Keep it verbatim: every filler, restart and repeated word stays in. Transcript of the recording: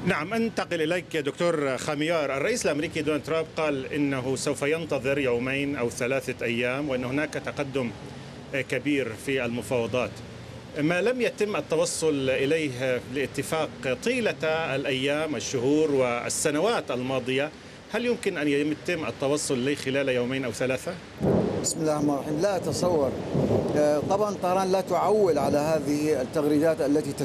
نعم، أنتقل إليك دكتور خميار. الرئيس الأمريكي دونالد ترامب قال إنه سوف ينتظر يومين أو ثلاثة أيام وأن هناك تقدم كبير في المفاوضات. ما لم يتم التوصل إليه لاتفاق طيلة الأيام الشهور والسنوات الماضية، هل يمكن أن يتم التوصل إليه خلال يومين أو ثلاثة؟ بسم الله الرحمن الرحيم. لا أتصور. طبعا طهران لا تعول على هذه التغريدات التي